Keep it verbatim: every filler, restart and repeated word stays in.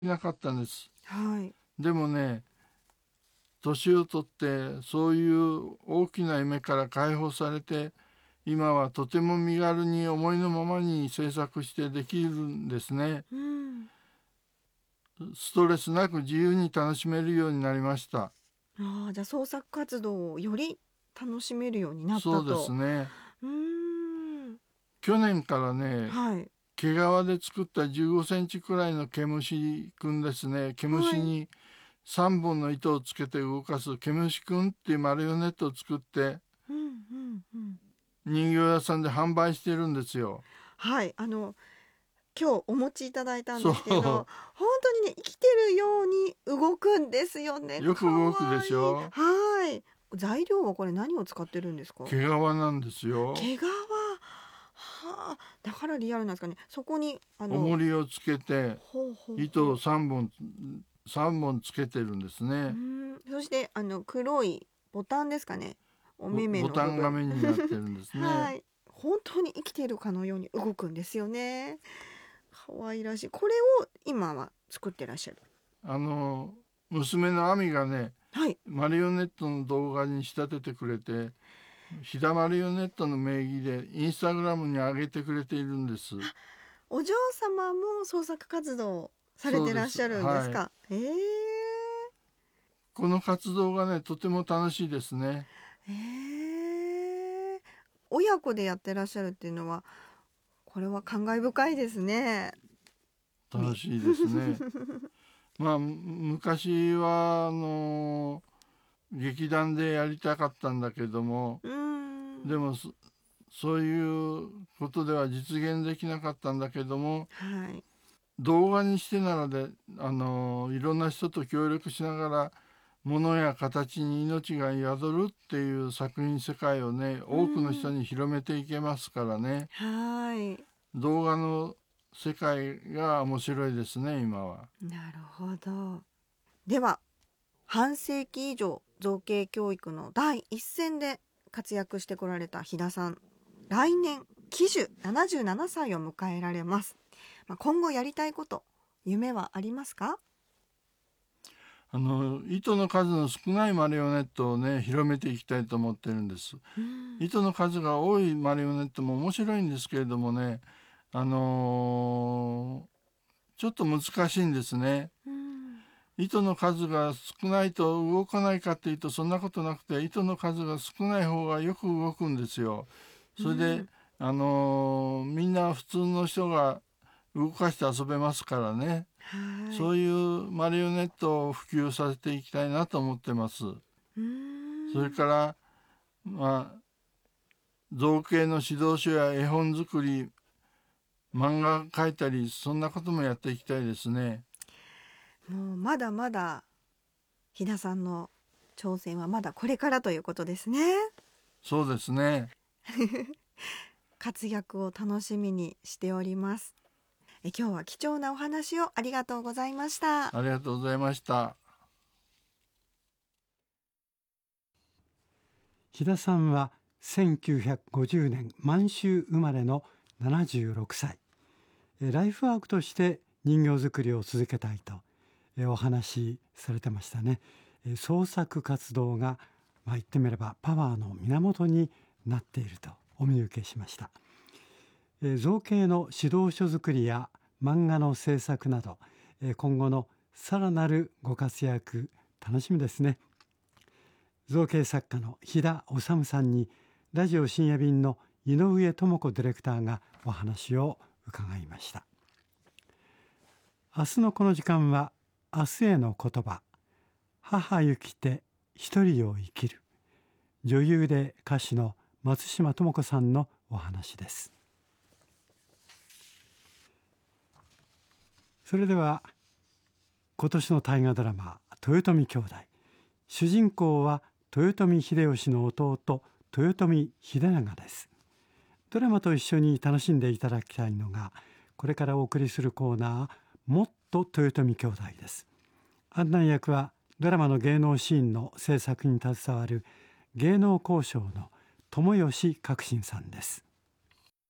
なかったんです。 はい。 でもね、年を取ってそういう大きな夢から解放されて、今はとても身軽に思いのままに制作してできるんですね。 うん。 ストレスなく自由に楽しめるようになりました。 ああ、じゃあ創作活動をより楽しめるようになったそうですと。 ね。 うーん。 去年からね、 はい。 毛皮で作ったじゅうごセンチくらいの毛虫くんですね。毛はい。 虫にさんぼんの糸をつけて動かす毛虫くんっていうマリオネットを作ってうんうんうん。 人形屋さんで販売してるんですよ。 はい。あの、今日お持ちいただいたんそですけど、本当にね、生きてるように動くんですよね。 う。よくか動くでわいい。 しょ。 はい。材料はこれ何を使ってるんですか？ 毛皮なんですよ。 毛皮。はあ、だからリアルなんですかね。そこに、あの、 重りをつけてほうほう糸をほさんぼんさんぼんつけてるんですう。うね。 ーん。そして、あの、黒いボタンですかね。お目目ボタンがの部分。 目になってるんですね。 はい。本当に生きているかのように動くんですよね。可愛らしい。これを今は作ってらっしゃる。 あの娘の亜美がね、 はい。 マリオネットの動画に仕立ててくれて、ひだマリオネットの名義でインスタグラムに上げてくれているんです。 お嬢様も創作活動されそうです。 てらっしゃるんですはい。 か？ええこの活動がね、とても楽しいですね。 ええ親子でやってらっしゃるっていうのは、これは感慨深いですね。ね。 楽しいですね。まあ、昔は、あの、劇団でやりたかったんだけども、 うーん。 でもそ、そういうことでは実現できなかったんだけども、 はい。 動画にしてならで、あの、いろんな人と協力しながら、物や形に命が宿るっていう作品世界をね、 う多くの人ん。 に広めていけますからね。 はい。 動画の世界が面白いですね、今は。 なるほど。では、半世紀以上造形教育の第一線で活躍してこられた飛田さん。来年、喜寿ななじゅうななさいを迎えられます。まあ、今後やりたいこと、夢はありますか？ あの、糸の数の少ないマリオネットをね、広めていきたいと思ってるんです。 うん。 糸の数が多いマリオネットも面白いんですけれどもね、あのーちょっと難しいんですね。 うん。 糸の数が少ないと動かないかっていうとそんなことなくて、糸の数が少ない方がよく動くんですよ。それで、 うん。 あのーみんな普通の人が動かして遊べますからね。 はい。 そういうマリオネットを普及させていきたいなと思ってます。 うそれん。 から、まあ、造形の指導書や絵本作り、漫画描いたり、そんなこともやっていきたいですね。 もうまだまだ飛田さんの挑戦はまだこれからということですね。 そうですね。 活躍を楽しみにしております。え今日は貴重なお話をありがとうございました。 ありがとうございました。 飛田さんはせんきゅうひゃくごじゅうねん満州生まれのななじゅうろくさい。ライフワークとして人形作りを続けたいとお話しされてましたね。創作活動が、まあ、言ってみればパワーの源になっているとお見受けしました。造形の指導書作りや漫画の制作など今後のさらなるご活躍楽しみですね。造形作家の飛田治さんにラジオ深夜便の井上智子ディレクターがお話を伺いました。明日のこの時間は明日への言葉、母ゆきて一人を生きる、女優で歌手の松島智子さんのお話です。それでは今年の大河ドラマ豊臣兄弟、主人公は豊臣秀吉の弟豊臣秀長です。ドラマと一緒に楽しんでいただきたいのがこれからお送りするコーナーもっと豊臣兄弟です。案内役はドラマの芸能シーンの制作に携わる芸能考証の友吉革新さんです。